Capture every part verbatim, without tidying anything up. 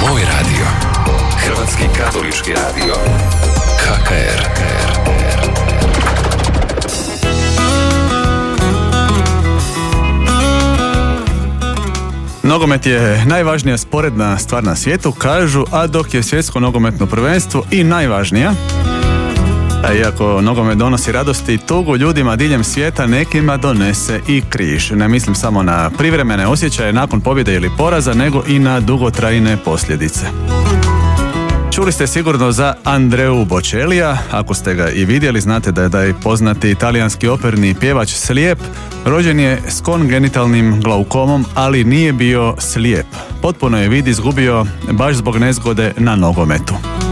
Moj radio. Hrvatski katolički radio. K K R. Nogomet je najvažnija sporedna stvar na svijetu, kažu, a dok je svjetsko nogometno prvenstvo i najvažnija. A iako nogomet donosi radosti i tugu ljudima diljem svijeta, nekima donese i križ. Ne mislim samo na privremene osjećaje nakon pobjede ili poraza, nego i na dugotrajne posljedice. Čuli ste sigurno za Andreu Bocellija, ako ste ga i vidjeli, znate da je taj poznati italijanski operni pjevač slijep. Rođen je s kongenitalnim glaukomom, ali nije bio slijep. Potpuno je vid izgubio baš zbog nezgode na nogometu.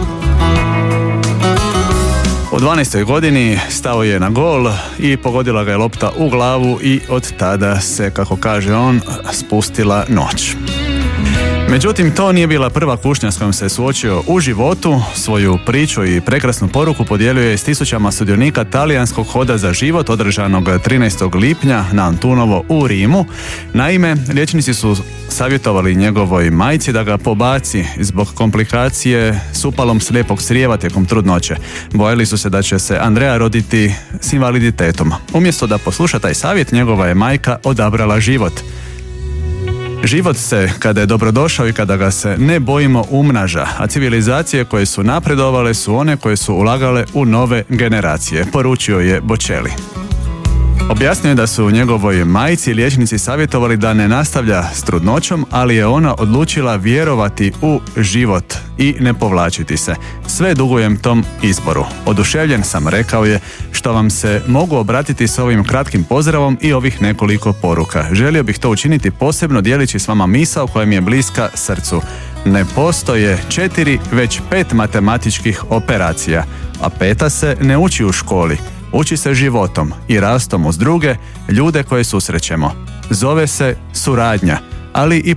U dvanaestoj godini stao je na gol i pogodila ga je lopta u glavu i od tada se, kako kaže on, spustila noć. Međutim, to nije bila prva kušnja s kojom se suočio u životu. Svoju priču i prekrasnu poruku podijelio je s tisućama sudionika talijanskog hoda za život održanog trinaestog lipnja na Antunovo u Rimu. Naime, liječnici su savjetovali njegovoj majci da ga pobaci zbog komplikacije s upalom slijepog crijeva tijekom trudnoće. Bojali su se da će se Andrea roditi s invaliditetom. Umjesto da posluša taj savjet, njegova je majka odabrala život. Život se, kada je dobrodošao i kada ga se ne bojimo, umnaža, a civilizacije koje su napredovale su one koje su ulagale u nove generacije, poručio je Bocelli. Objasnio je da su njegovoj majci liječnici savjetovali da ne nastavlja s trudnoćom, ali je ona odlučila vjerovati u život i ne povlačiti se. Sve dugujem tom izboru. Oduševljen sam, rekao je, što vam se mogu obratiti s ovim kratkim pozdravom i ovih nekoliko poruka. Želio bih to učiniti posebno dijelići s vama misao koja mi je bliska srcu. Ne postoje četiri, već pet matematičkih operacija, a peta se ne uči u školi. Uči se životom i rastom uz druge, ljude koje susrećemo. Zove se suradnja, ali i